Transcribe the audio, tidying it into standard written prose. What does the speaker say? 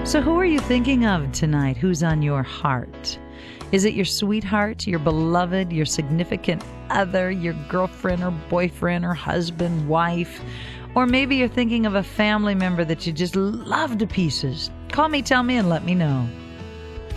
So who are you thinking of tonight? Who's on your heart? Is it your sweetheart, your beloved, your significant other, your girlfriend or boyfriend or husband, wife? Or maybe you're thinking of a family member that you just love to pieces. Call me, tell me, and let me know.